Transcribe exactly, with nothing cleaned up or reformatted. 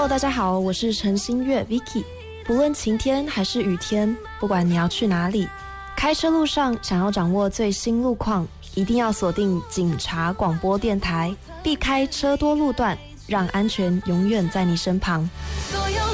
Hello， 大家好，我是陈新月 Vicky。不论晴天还是雨天，不管你要去哪里，开车路上想要掌握最新路况，一定要锁定警察广播电台，避开车多路段，让安全永远在你身旁。 所有